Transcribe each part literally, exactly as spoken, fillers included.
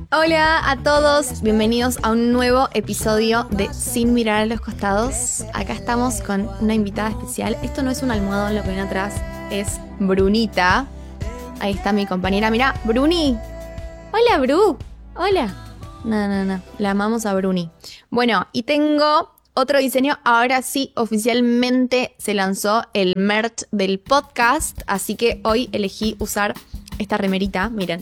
Hola a todos, bienvenidos a un nuevo episodio de Sin Mirar a los Costados. Acá estamos con una invitada especial. Esto no es un almohadón, lo que ven atrás es Brunita. Ahí está mi compañera, mirá, Bruni. Hola, Bru. Hola. No, no, no, la amamos a Bruni. Bueno, y tengo otro diseño. Ahora sí, oficialmente se lanzó el merch del podcast, así que hoy elegí usar esta remerita, miren.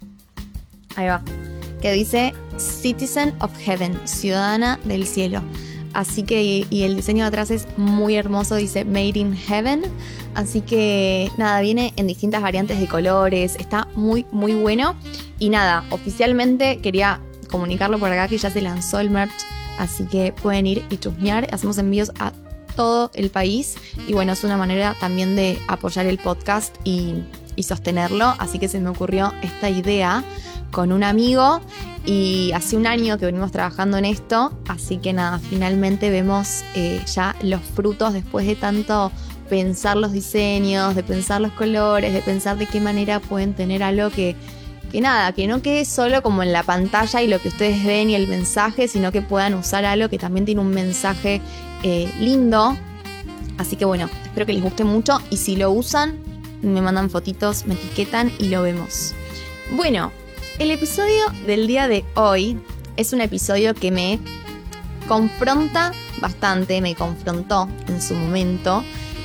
Ahí va. Que dice Citizen of Heaven, ciudadana del cielo. Así que, y, y el diseño de atrás es muy hermoso, dice Made in Heaven. Así que nada, viene en distintas variantes de colores, está muy muy bueno. Y nada, oficialmente quería comunicarlo por acá que ya se lanzó el merch, así que pueden ir y chusmear. Hacemos envíos a todo el país y bueno, es una manera también de apoyar el podcast y, y sostenerlo. Así que se me ocurrió esta idea con un amigo y hace un año que venimos trabajando en esto, así que nada, finalmente vemos eh, ya los frutos después de tanto pensar los diseños, de pensar los colores, de pensar de qué manera pueden tener algo que, que nada, que no quede solo como en la pantalla y lo que ustedes ven y el mensaje, sino que puedan usar algo que también tiene un mensaje eh, lindo. Así que bueno, espero que les guste mucho y si lo usan, me mandan fotitos, me etiquetan y lo vemos. Bueno, el episodio del día de hoy es un episodio que me confronta bastante, me confrontó en su momento.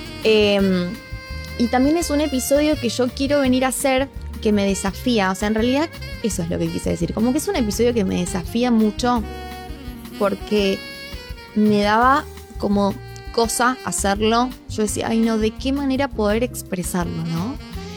Eh, y también es un episodio que yo quiero venir a hacer, que me desafía. O sea, en realidad eso es lo que quise decir. Como que es un episodio que me desafía mucho porque me daba como cosa hacerlo. Yo decía, ay no, ¿de qué manera poder expresarlo, no?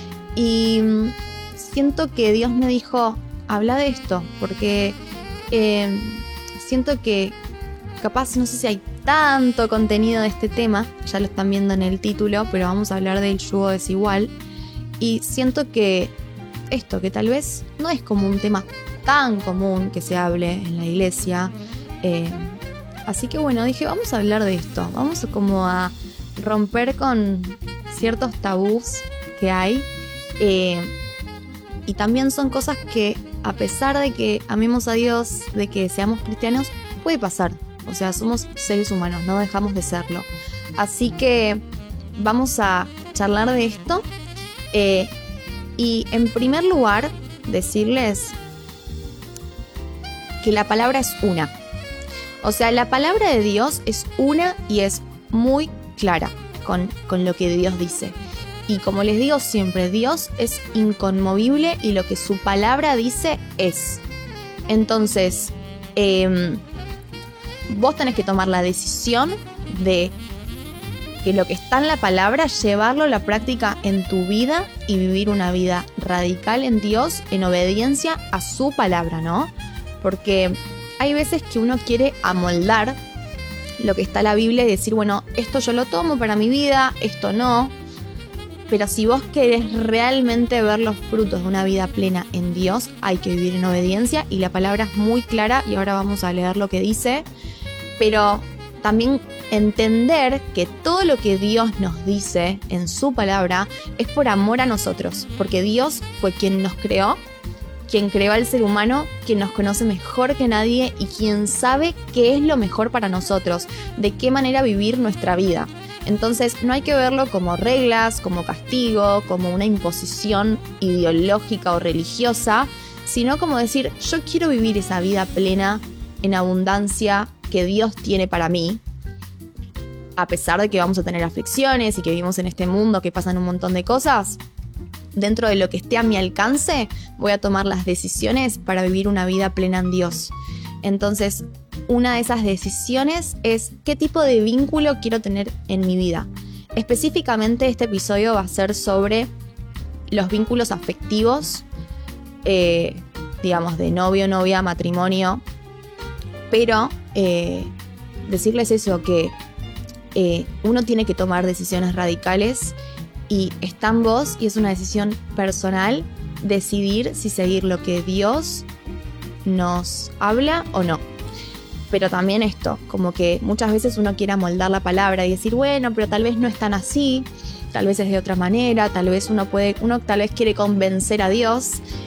Y siento que Dios me dijo, habla de esto, porque eh, siento que capaz, no sé si hay tanto contenido de este tema, ya lo están viendo en el título, pero vamos a hablar del yugo desigual. Y siento que esto, que tal vez no es como un tema tan común que se hable en la iglesia. Eh, así que bueno, dije, vamos a hablar de esto, vamos como a romper con ciertos tabús que hay. Eh, y también son cosas que, a pesar de que amemos a Dios, de que seamos cristianos, puede pasar. O sea, somos seres humanos, no dejamos de serlo. Así que vamos a charlar de esto. Eh, y en primer lugar, decirles que la palabra es una. O sea, la palabra de Dios es una y es muy clara con, con lo que Dios dice. Y como les digo siempre, Dios es inconmovible y lo que su palabra dice es. Entonces, eh, vos tenés que tomar la decisión de que lo que está en la palabra, llevarlo a la práctica en tu vida y vivir una vida radical en Dios, en obediencia a su palabra, ¿no? Porque hay veces que uno quiere amoldar lo que está en la Biblia y decir, bueno, esto yo lo tomo para mi vida, esto no. Pero si vos querés realmente ver los frutos de una vida plena en Dios, hay que vivir en obediencia y la palabra es muy clara y ahora vamos a leer lo que dice. Pero también entender que todo lo que Dios nos dice en su palabra es por amor a nosotros, porque Dios fue quien nos creó, quien creó al ser humano, quien nos conoce mejor que nadie y quien sabe qué es lo mejor para nosotros, de qué manera vivir nuestra vida. Entonces no hay que verlo como reglas, como castigo, como una imposición ideológica o religiosa, sino como decir, yo quiero vivir esa vida plena, en abundancia, que Dios tiene para mí, a pesar de que vamos a tener aflicciones y que vivimos en este mundo que pasan un montón de cosas. Dentro de lo que esté a mi alcance, voy a tomar las decisiones para vivir una vida plena en Dios. Entonces, una de esas decisiones es qué tipo de vínculo quiero tener en mi vida. Específicamente este episodio va a ser sobre los vínculos afectivos, eh, digamos de novio, novia, matrimonio. Pero eh, decirles eso, que eh, uno tiene que tomar decisiones radicales y está en vos y es una decisión personal decidir si seguir lo que Dios nos habla o no. Pero también esto, como que muchas veces uno quiere amoldar la palabra y decir, bueno, pero tal vez no es tan así, tal vez es de otra manera, tal vez uno puede, uno tal vez quiere convencer a Dios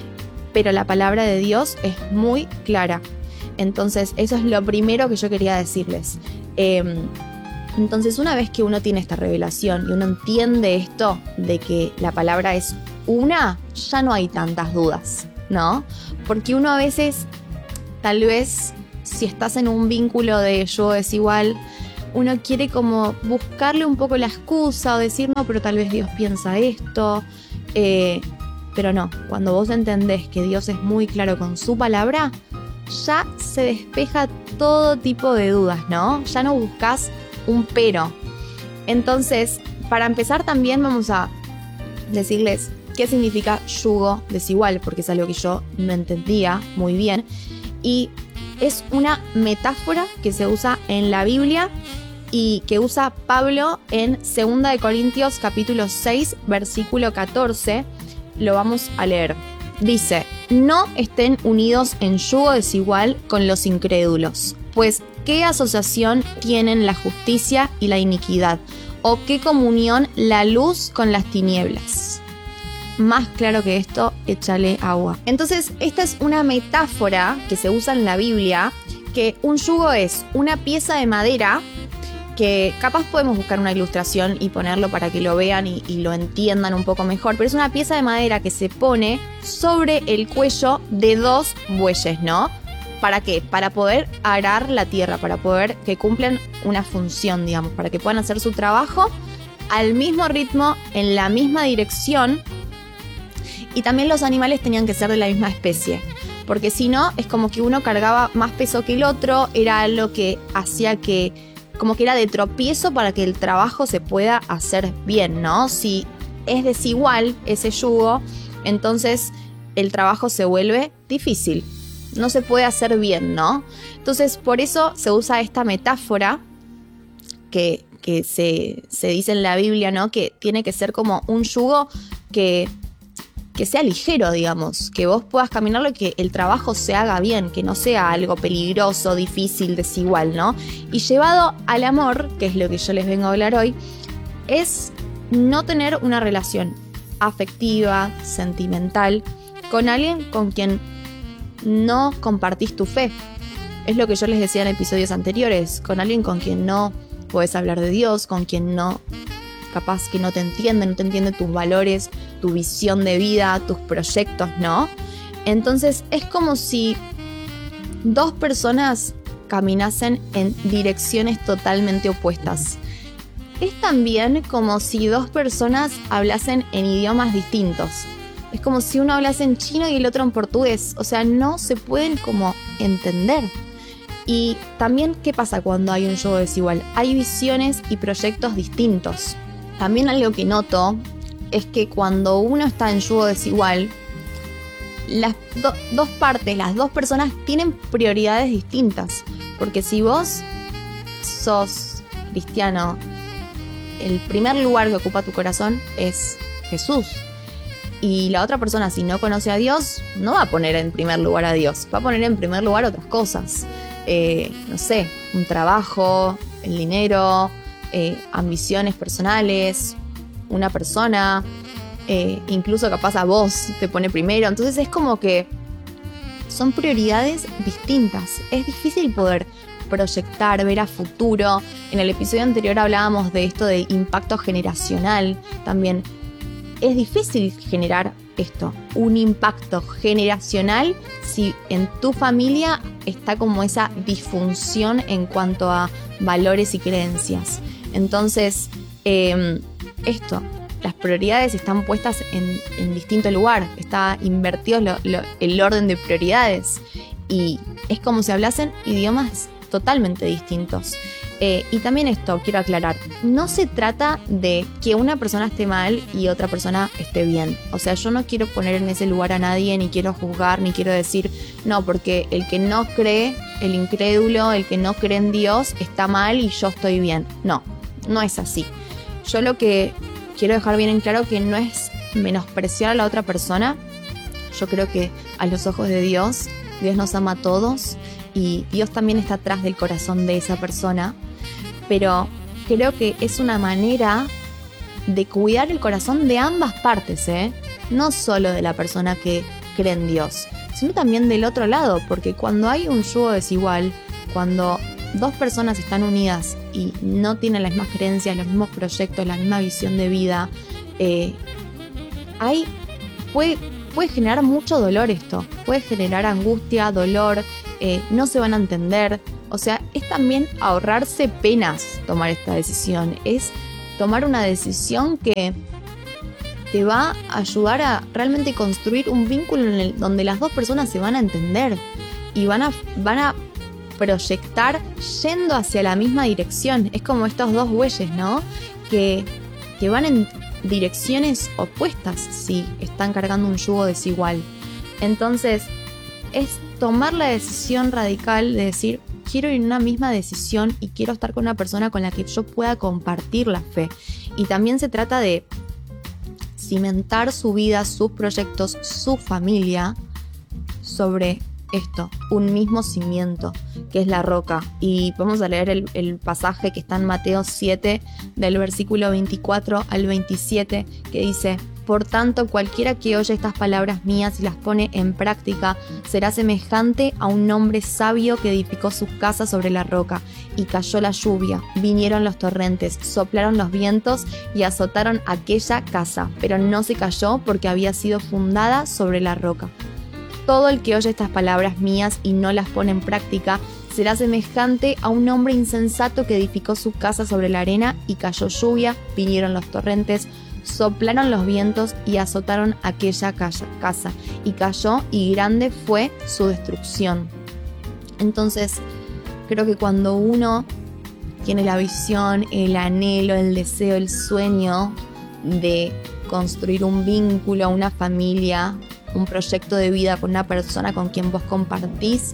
pero la palabra de Dios es muy clara. Entonces, eso es lo primero que yo quería decirles. Eh, entonces, una vez que uno tiene esta revelación y uno entiende esto de que la palabra es una, ya no hay tantas dudas, ¿no? Porque uno a veces, tal vez, si estás en un vínculo de yo desigual, uno quiere como buscarle un poco la excusa o decir, no, pero tal vez Dios piensa esto. Eh, pero no, cuando vos entendés que Dios es muy claro con su palabra, ya se despeja todo tipo de dudas, ¿no? Ya no buscas un pero. Entonces, para empezar también vamos a decirles qué significa yugo desigual, porque es algo que yo no entendía muy bien. Y es una metáfora que se usa en la Biblia y que usa Pablo en segunda de Corintios capítulo seis, versículo catorce. Lo vamos a leer. Dice: no estén unidos en yugo desigual con los incrédulos, pues ¿qué asociación tienen la justicia y la iniquidad? ¿O qué comunión la luz con las tinieblas? Más claro que esto, échale agua. Entonces, esta es una metáfora que se usa en la Biblia, que un yugo es una pieza de madera, que capaz podemos buscar una ilustración y ponerlo para que lo vean y, y lo entiendan un poco mejor, pero es una pieza de madera que se pone sobre el cuello de dos bueyes, ¿no? ¿Para qué? Para poder arar la tierra, para poder que cumplan una función, digamos, para que puedan hacer su trabajo al mismo ritmo, en la misma dirección. Y también los animales tenían que ser de la misma especie, porque si no, es como que uno cargaba más peso que el otro, era algo que hacía que, como que era de tropiezo para que el trabajo se pueda hacer bien, ¿no? Si es desigual ese yugo, entonces el trabajo se vuelve difícil, no se puede hacer bien, ¿no? Entonces, por eso se usa esta metáfora que, que se, se dice en la Biblia, ¿no? Que tiene que ser como un yugo que... que sea ligero, digamos, que vos puedas caminarlo y que el trabajo se haga bien, que no sea algo peligroso, difícil, desigual, ¿no? Y llevado al amor, que es lo que yo les vengo a hablar hoy, es no tener una relación afectiva, sentimental, con alguien con quien no compartís tu fe. Es lo que yo les decía en episodios anteriores, con alguien con quien no podés hablar de Dios, con quien no... capaz que no te entiende, no te entiende tus valores, tu visión de vida, tus proyectos, ¿no? Entonces es como si dos personas caminasen en direcciones totalmente opuestas. Es también como si dos personas hablasen en idiomas distintos. Es como si uno hablase en chino y el otro en portugués. O sea, no se pueden como entender. Y también, ¿qué pasa cuando hay un yugo desigual? Hay visiones y proyectos distintos. También algo que noto es que cuando uno está en yugo desigual, las do- dos partes, las dos personas tienen prioridades distintas. Porque si vos sos cristiano, el primer lugar que ocupa tu corazón es Jesús. Y la otra persona, si no conoce a Dios, no va a poner en primer lugar a Dios, va a poner en primer lugar otras cosas. Eh, no sé, un trabajo, el dinero... Eh, ambiciones personales, una persona, eh, incluso capaz a vos te pone primero. Entonces es como que son prioridades distintas. Es difícil poder proyectar, ver a futuro. En el episodio anterior hablábamos de esto de impacto generacional. También es difícil generar esto, un impacto generacional, si en tu familia está como esa disfunción en cuanto a valores y creencias. Entonces, eh, esto, las prioridades están puestas en, en distinto lugar, está invertido lo, lo, el orden de prioridades y es como si hablasen idiomas totalmente distintos. Eh, y también esto, quiero aclarar, no se trata de que una persona esté mal y otra persona esté bien. O sea, yo no quiero poner en ese lugar a nadie, ni quiero juzgar, ni quiero decir, no, porque el que no cree, el incrédulo, el que no cree en Dios, está mal y yo estoy bien. No, no es así. Yo lo que quiero dejar bien en claro que no es menospreciar a la otra persona. Yo creo que a los ojos de Dios, Dios nos ama a todos y Dios también está atrás del corazón de esa persona. Pero creo que es una manera de cuidar el corazón de ambas partes, ¿eh? No solo de la persona que cree en Dios, sino también del otro lado, porque cuando hay un yugo desigual, cuando dos personas están unidas y no tienen las mismas creencias, los mismos proyectos, la misma visión de vida, eh, hay, puede, puede generar mucho dolor esto, puede generar angustia, dolor, eh, no se van a entender. O sea, es también ahorrarse penas tomar esta decisión, es tomar una decisión que te va a ayudar a realmente construir un vínculo en el, donde las dos personas se van a entender y van a, van a proyectar yendo hacia la misma dirección. Es como estos dos bueyes, ¿no? Que, que van en direcciones opuestas si están cargando un yugo desigual. Entonces, es tomar la decisión radical de decir, quiero ir en una misma decisión y quiero estar con una persona con la que yo pueda compartir la fe. Y también se trata de cimentar su vida, sus proyectos, su familia sobre esto, un mismo cimiento, que es la roca. Y vamos a leer el, el pasaje que está en Mateo siete, del versículo veinticuatro al veintisiete, que dice: por tanto, cualquiera que oye estas palabras mías y las pone en práctica, será semejante a un hombre sabio que edificó su casa sobre la roca. Y cayó la lluvia, vinieron los torrentes, soplaron los vientos y azotaron aquella casa, pero no se cayó porque había sido fundada sobre la roca. Todo el que oye estas palabras mías y no las pone en práctica, será semejante a un hombre insensato que edificó su casa sobre la arena, y cayó lluvia, vinieron los torrentes, soplaron los vientos y azotaron aquella casa, y cayó, y grande fue su destrucción. Entonces, creo que cuando uno tiene la visión, el anhelo, el deseo, el sueño de construir un vínculo, una familia, un proyecto de vida con una persona con quien vos compartís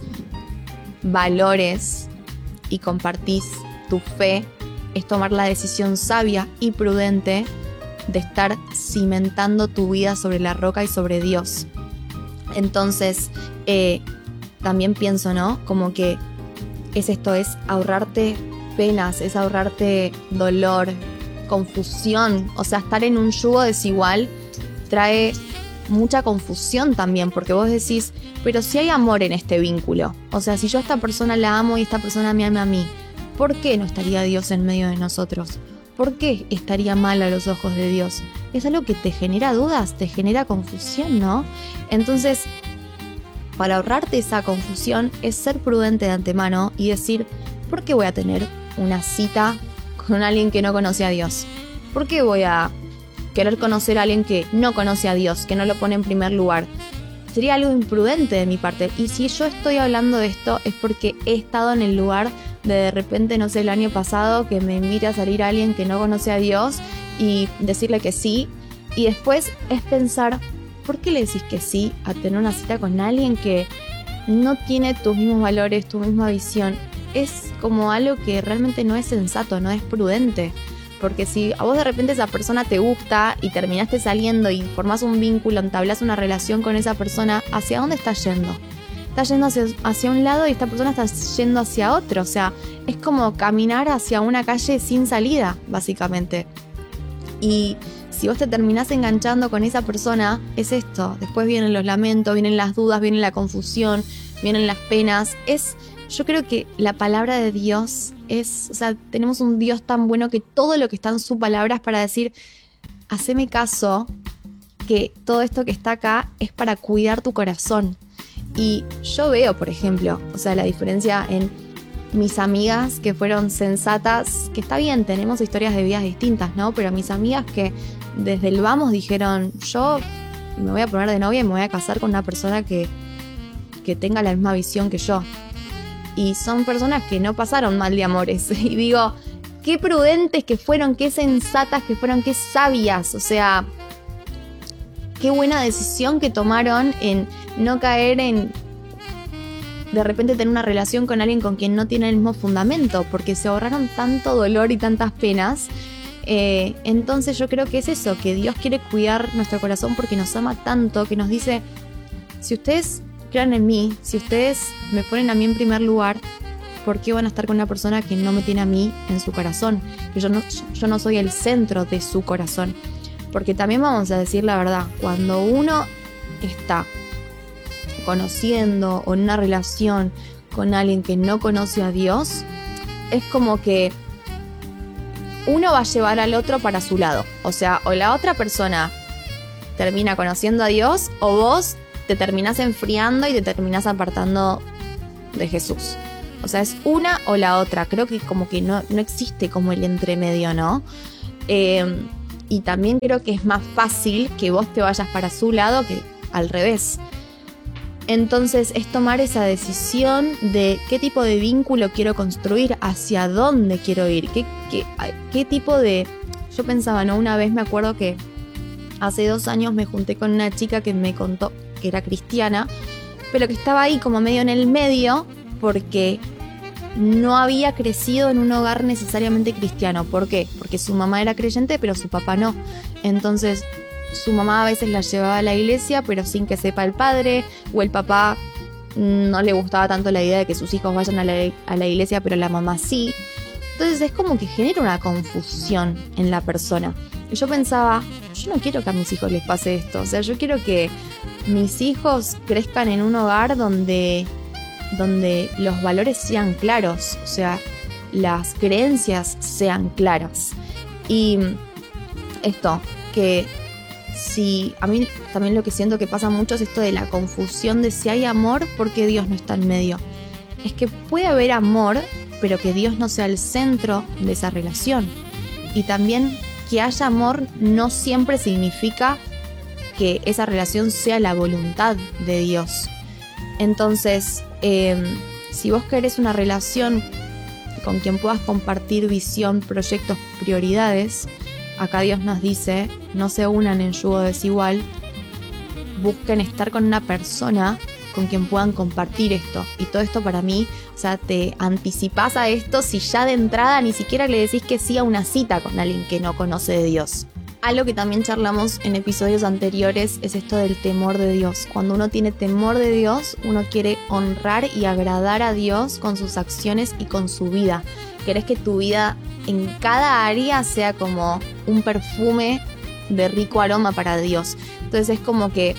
valores y compartís tu fe, es tomar la decisión sabia y prudente de estar cimentando tu vida sobre la roca y sobre Dios. Entonces, eh, también pienso, ¿no? Como que es esto, es ahorrarte penas, es ahorrarte dolor, confusión. O sea, estar en un yugo desigual trae mucha confusión también, porque vos decís, pero si hay amor en este vínculo, o sea, si yo a esta persona la amo y esta persona me ama a mí, ¿por qué no estaría Dios en medio de nosotros? ¿Por qué estaría mal a los ojos de Dios? Es algo que te genera dudas, te genera confusión, ¿no? Entonces, para ahorrarte esa confusión es ser prudente de antemano y decir, ¿por qué voy a tener una cita con alguien que no conoce a Dios? ¿Por qué voy a querer conocer a alguien que no conoce a Dios, que no lo pone en primer lugar? Sería algo imprudente de mi parte. Y si yo estoy hablando de esto es porque he estado en el lugar de de repente, no sé, el año pasado, que me invite a salir a alguien que no conoce a Dios y decirle que sí. Y después es pensar, ¿por qué le decís que sí a tener una cita con alguien que no tiene tus mismos valores, tu misma visión? Es como algo que realmente no es sensato, no es prudente. Porque si a vos de repente esa persona te gusta y terminaste saliendo y formás un vínculo, entablás una relación con esa persona, ¿hacia dónde estás yendo? Estás yendo hacia, hacia un lado y esta persona está yendo hacia otro. O sea, es como caminar hacia una calle sin salida, básicamente. Y si vos te terminás enganchando con esa persona, es esto. Después vienen los lamentos, vienen las dudas, viene la confusión, vienen las penas. Es... Yo creo que la palabra de Dios es, o sea, tenemos un Dios tan bueno que todo lo que está en su palabra es para decir, haceme caso, que todo esto que está acá es para cuidar tu corazón. Y yo veo, por ejemplo, o sea, la diferencia en mis amigas que fueron sensatas, que está bien, tenemos historias de vidas distintas, ¿no? Pero mis amigas que desde el vamos dijeron, yo me voy a poner de novia y me voy a casar con una persona que, que tenga la misma visión que yo. Y son personas que no pasaron mal de amores. Y digo, qué prudentes que fueron, qué sensatas que fueron, qué sabias. O sea, qué buena decisión que tomaron en no caer en de repente tener una relación con alguien con quien no tiene el mismo fundamento, porque se ahorraron tanto dolor y tantas penas. Eh, entonces yo creo que es eso, que Dios quiere cuidar nuestro corazón porque nos ama tanto, que nos dice, si ustedes crean en mí, si ustedes me ponen a mí en primer lugar, ¿por qué van a estar con una persona que no me tiene a mí en su corazón? Que yo no, yo no soy el centro de su corazón. Porque también vamos a decir la verdad, cuando uno está conociendo o en una relación con alguien que no conoce a Dios, es como que uno va a llevar al otro para su lado. O sea, o la otra persona termina conociendo a Dios o vos te terminás enfriando y te terminás apartando de Jesús. O sea, es una o la otra. Creo que como que no, no existe como el entremedio, ¿no? Eh, y también creo que es más fácil que vos te vayas para su lado que al revés. Entonces es tomar esa decisión de qué tipo de vínculo quiero construir, hacia dónde quiero ir, qué, qué, qué tipo de... Yo pensaba, ¿no? Una vez me acuerdo que hace dos años me junté con una chica que me contó que era cristiana, pero que estaba ahí como medio en el medio porque no había crecido en un hogar necesariamente cristiano. ¿Por qué? Porque su mamá era creyente, pero su papá no. Entonces su mamá a veces la llevaba a la iglesia, pero sin que sepa el padre, o el papá no le gustaba tanto la idea de que sus hijos vayan a la, a la iglesia, pero la mamá sí. Entonces es como que genera una confusión en la persona. Y yo pensaba, yo no quiero que a mis hijos les pase esto. O sea, yo quiero que mis hijos crezcan en un hogar donde, donde los valores sean claros. O sea, las creencias sean claras. Y esto, que si a mí también lo que siento que pasa mucho es esto de la confusión de si hay amor, ¿por qué Dios no está en medio? Es que puede haber amor, pero que Dios no sea el centro de esa relación. Y también que haya amor no siempre significa que esa relación sea la voluntad de Dios. Entonces, eh, si vos querés una relación con quien puedas compartir visión, proyectos, prioridades, acá Dios nos dice, no se unan en yugo desigual, busquen estar con una persona con quien puedan compartir esto. Y todo esto para mí, o sea, te anticipás a esto si ya de entrada ni siquiera le decís que sí a una cita con alguien que no conoce de Dios. Algo que también charlamos en episodios anteriores es esto del temor de Dios. Cuando uno tiene temor de Dios, uno quiere honrar y agradar a Dios con sus acciones y con su vida. Querés que tu vida en cada área sea como un perfume de rico aroma para Dios. Entonces es como que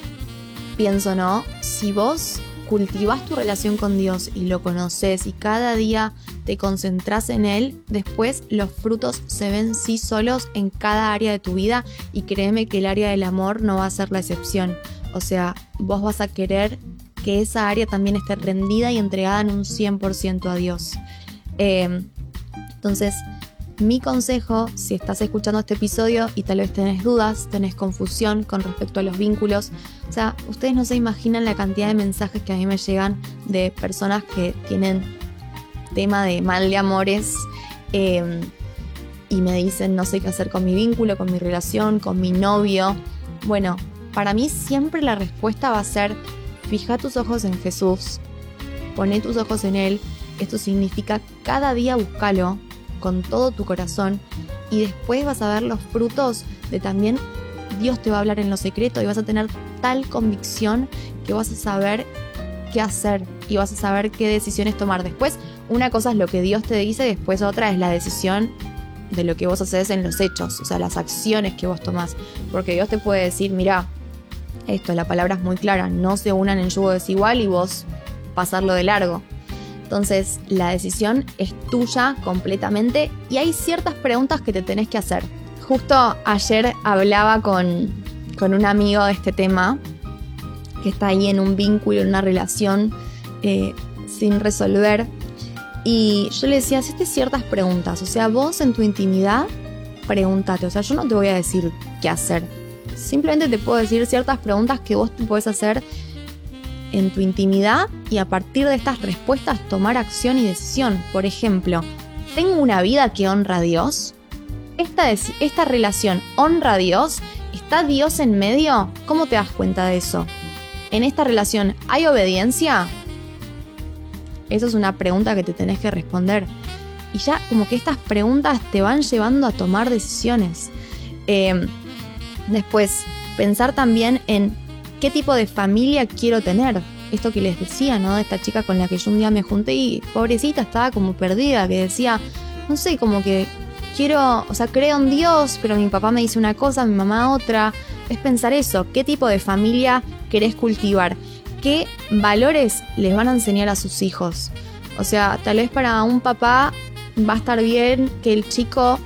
pienso, ¿no? Si vos cultivás tu relación con Dios y lo conoces y cada día te concentrás en Él, después los frutos se ven sí solos en cada área de tu vida, y créeme que el área del amor no va a ser la excepción. O sea, vos vas a querer que esa área también esté rendida y entregada en un cien por ciento a Dios. Eh, entonces, mi consejo, si estás escuchando este episodio y tal vez tenés dudas, tenés confusión con respecto a los vínculos, o sea, ustedes no se imaginan la cantidad de mensajes que a mí me llegan de personas que tienen tema de mal de amores eh, y me dicen no sé qué hacer con mi vínculo, con mi relación, con mi novio. Bueno, para mí siempre la respuesta va a ser: fija tus ojos en Jesús, poné tus ojos en Él. Esto significa cada día búscalo con todo tu corazón, y después vas a ver los frutos de también Dios te va a hablar en lo secreto y vas a tener tal convicción que vas a saber qué hacer y vas a saber qué decisiones tomar. Después, una cosa es lo que Dios te dice, después otra es la decisión de lo que vos haces en los hechos, o sea, las acciones que vos tomás. Porque Dios te puede decir, mirá, esto, la palabra es muy clara, no se unan en yugo desigual, y vos pasarlo de largo. Entonces, la decisión es tuya completamente, y hay ciertas preguntas que te tenés que hacer. Justo ayer hablaba con, con un amigo de este tema, que está ahí en un vínculo, en una relación eh, sin resolver, y yo le decía, hacete ciertas preguntas. O sea, vos en tu intimidad, pregúntate. O sea, yo no te voy a decir qué hacer. Simplemente te puedo decir ciertas preguntas que vos te podés hacer en tu intimidad, y a partir de estas respuestas tomar acción y decisión. Por ejemplo, ¿tengo una vida que honra a Dios? ¿Esta, esta relación honra a Dios? ¿Está Dios en medio? ¿Cómo te das cuenta de eso? ¿En esta relación hay obediencia? Esa es una pregunta que te tenés que responder. Y ya como que estas preguntas te van llevando a tomar decisiones. Eh, después, pensar también en qué tipo de familia quiero tener. Esto que les decía, ¿no? De esta chica con la que yo un día me junté y pobrecita estaba como perdida, que decía, no sé, como que quiero, o sea, creo en Dios, pero mi papá me dice una cosa, mi mamá otra. Es pensar eso, ¿qué tipo de familia querés cultivar? qué valores les van a enseñar a sus hijos. O sea, tal vez para un papá va a estar bien que el chico,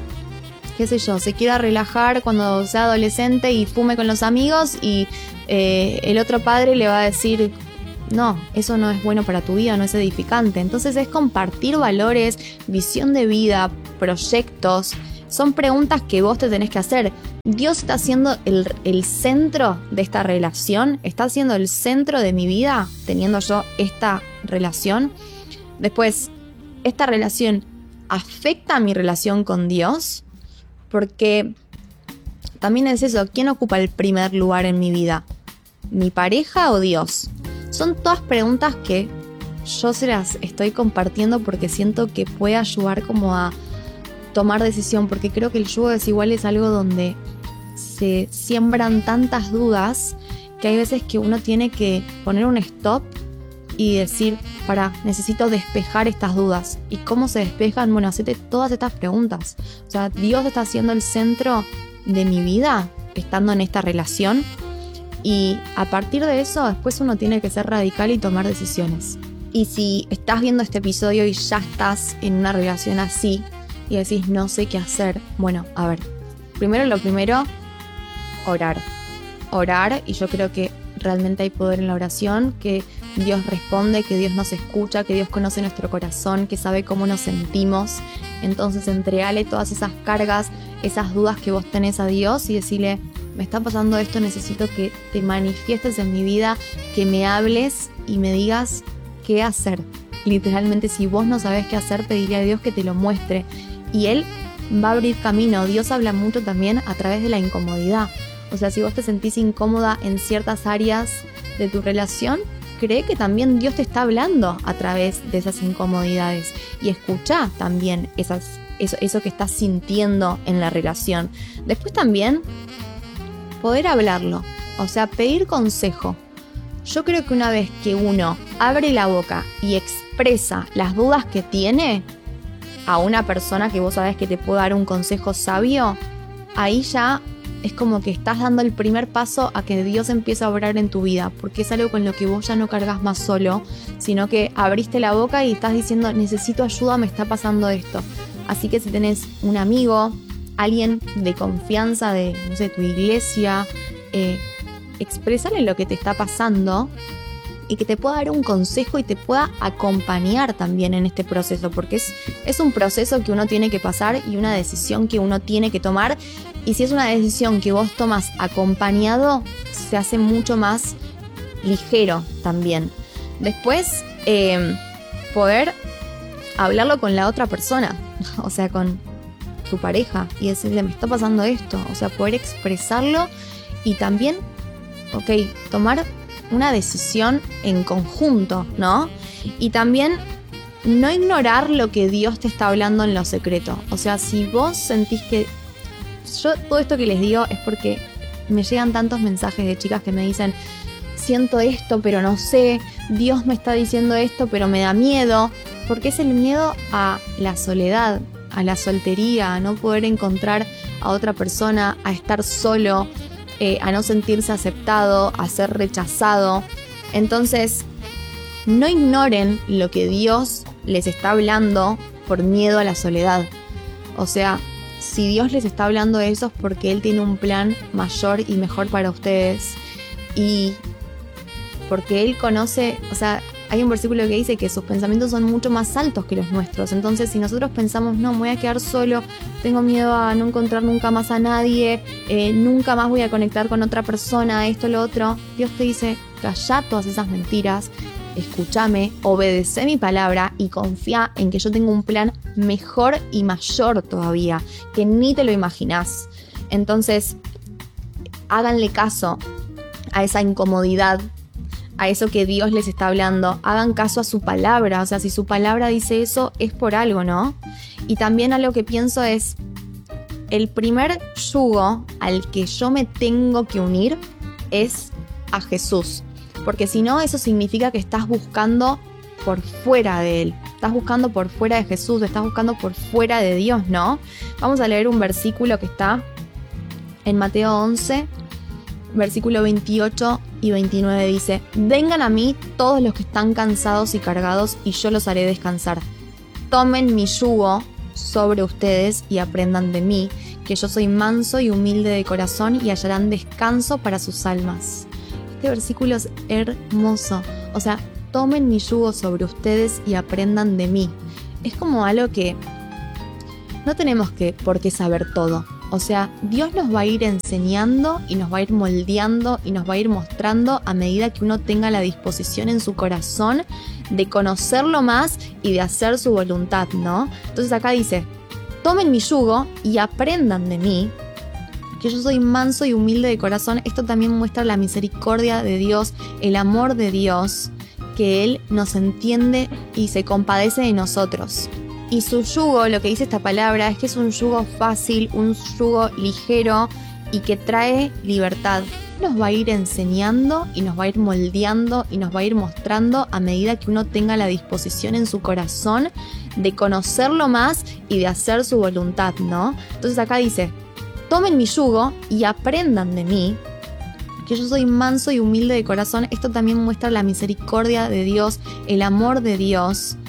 qué sé yo, se quiera relajar cuando sea adolescente y fume con los amigos, y eh, el otro padre le va a decir, no, eso no es bueno para tu vida, no es edificante. Entonces es compartir valores, visión de vida, proyectos. Son preguntas que vos te tenés que hacer. ¿Dios está siendo el, el centro de esta relación? ¿Está siendo el centro de mi vida teniendo yo esta relación? Después, ¿esta relación afecta mi relación con Dios? Porque también es eso, ¿quién ocupa el primer lugar en mi vida? ¿Mi pareja o Dios? Son todas preguntas que yo se las estoy compartiendo porque siento que puede ayudar como a tomar decisión, porque creo que el yugo desigual es algo donde se siembran tantas dudas que hay veces que uno tiene que poner un stop y decir, para, necesito despejar estas dudas. ¿Y cómo se despejan? Bueno, hacete todas estas preguntas. O sea, ¿Dios está siendo el centro de mi vida estando en esta relación? Y a partir de eso, después uno tiene que ser radical y tomar decisiones. Y si estás viendo este episodio y ya estás en una relación así y decís, no sé qué hacer, bueno, a ver, primero lo primero, orar. Orar, y yo creo que realmente hay poder en la oración, que Dios responde, que Dios nos escucha, que Dios conoce nuestro corazón, que sabe cómo nos sentimos. Entonces entregale todas esas cargas, esas dudas que vos tenés a Dios y decirle, me está pasando esto, necesito que te manifiestes en mi vida, que me hables y me digas qué hacer. Literalmente, si vos no sabés qué hacer, pedirle a Dios que te lo muestre. Y Él va a abrir camino. Dios habla mucho también a través de la incomodidad. O sea, si vos te sentís incómoda en ciertas áreas de tu relación, cree que también Dios te está hablando a través de esas incomodidades. Y escuchá también esas, eso, eso que estás sintiendo en la relación. Después también, poder hablarlo. O sea, pedir consejo. Yo creo que una vez que uno abre la boca y expresa las dudas que tiene a una persona que vos sabés que te puede dar un consejo sabio, ahí ya es como que estás dando el primer paso a que Dios empiece a obrar en tu vida, porque es algo con lo que vos ya no cargas más solo, sino que abriste la boca y estás diciendo, necesito ayuda, me está pasando esto. Así que si tenés un amigo, alguien de confianza de, no sé, tu iglesia, eh, exprésale lo que te está pasando y que te pueda dar un consejo y te pueda acompañar también en este proceso, porque es, es un proceso que uno tiene que pasar y una decisión que uno tiene que tomar, y si es una decisión que vos tomas acompañado, se hace mucho más ligero también. Después, eh, poder hablarlo con la otra persona, o sea, con tu pareja, y decirle, me está pasando esto, o sea, poder expresarlo y también, ok, tomar una decisión en conjunto, ¿no? Y también no ignorar lo que Dios te está hablando en lo secreto. O sea, si vos sentís que... Yo todo esto que les digo es porque me llegan tantos mensajes de chicas que me dicen, siento esto, pero no sé, Dios me está diciendo esto, pero me da miedo. Porque es el miedo a la soledad, a la soltería, a no poder encontrar a otra persona, a estar solo, Eh, a no sentirse aceptado, a ser rechazado. Entonces, no ignoren lo que Dios les está hablando por miedo a la soledad. O sea, si Dios les está hablando de eso es porque Él tiene un plan mayor y mejor para ustedes. Y porque Él conoce, o sea, hay un versículo que dice que sus pensamientos son mucho más altos que los nuestros. Entonces, si nosotros pensamos, no, me voy a quedar solo, tengo miedo a no encontrar nunca más a nadie, eh, nunca más voy a conectar con otra persona, esto, lo otro, Dios te dice, callá todas esas mentiras, escúchame, obedecé mi palabra y confía en que yo tengo un plan mejor y mayor todavía, que ni te lo imaginás. Entonces, háganle caso a esa incomodidad, a eso que Dios les está hablando, hagan caso a su palabra. O sea, si su palabra dice eso, es por algo, ¿no? Y también algo que pienso es, el primer yugo al que yo me tengo que unir es a Jesús. Porque si no, eso significa que estás buscando por fuera de Él. Estás buscando por fuera de Jesús, estás buscando por fuera de Dios, ¿no? Vamos a leer un versículo que está en Mateo once, versículo veintiocho y veintinueve dice: vengan a mí todos los que están cansados y cargados, y yo los haré descansar. Tomen mi yugo sobre ustedes y aprendan de mí, que yo soy manso y humilde de corazón, y hallarán descanso para sus almas. Este versículo es hermoso. O sea, tomen mi yugo sobre ustedes y aprendan de mí. Es como algo que no tenemos que por qué saber todo. O sea, Dios nos va a ir enseñando y nos va a ir moldeando y nos va a ir mostrando a medida que uno tenga la disposición en su corazón de conocerlo más y de hacer su voluntad, ¿no? Entonces acá dice: tomen mi yugo y aprendan de mí, que yo soy manso y humilde de corazón. Esto también muestra la misericordia de Dios, el amor de Dios, que Él nos entiende y se compadece de nosotros. Y su yugo, lo que dice esta palabra, es que es un yugo fácil, un yugo ligero y que trae libertad. Nos va a ir enseñando y nos va a ir moldeando y nos va a ir mostrando a medida que uno tenga la disposición en su corazón de conocerlo más y de hacer su voluntad, ¿no? Entonces acá dice: tomen mi yugo y aprendan de mí, que yo soy manso y humilde de corazón. Esto también muestra la misericordia de Dios, el amor de Dios,